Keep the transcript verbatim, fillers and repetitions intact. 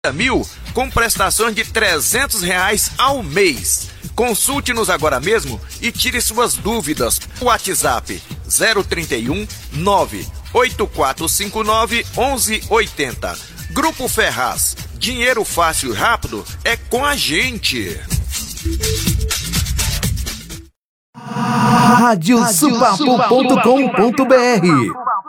mil com prestações de trezentos reais ao mês. Consulte-nos agora mesmo e tire suas dúvidas. WhatsApp zero trinta e um, nove oito quatro cinco nove, onze oitenta. Grupo Ferraz, dinheiro fácil e rápido é com a gente. Rádio Supapo ponto com ponto br